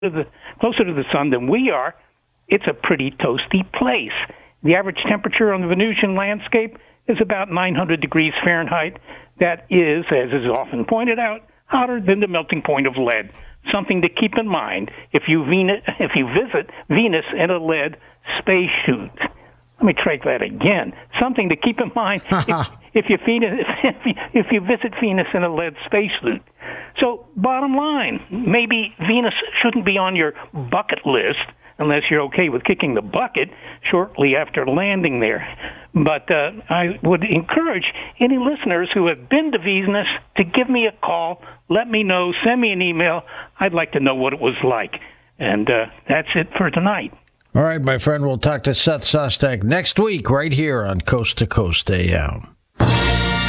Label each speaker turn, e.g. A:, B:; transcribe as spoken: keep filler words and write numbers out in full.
A: to the, closer to the sun than we are, it's a pretty toasty place. The average temperature on the Venusian landscape is about nine hundred degrees Fahrenheit. That is, as is often pointed out, hotter than the melting point of lead. Something to keep in mind if you, Venus, if you visit Venus in a lead spacesuit. Let me try that again. Something to keep in mind if, if, you Venus, if, you, if you visit Venus in a lead spacesuit. So, bottom line, maybe Venus shouldn't be on your bucket list unless you're okay with kicking the bucket shortly after landing there. But uh, I would encourage any listeners who have been to Venus to give me a call, let me know, send me an email. I'd like to know what it was like. And uh, that's it for tonight.
B: All right, my friend, we'll talk to Seth Sostek next week right here on Coast to Coast A M.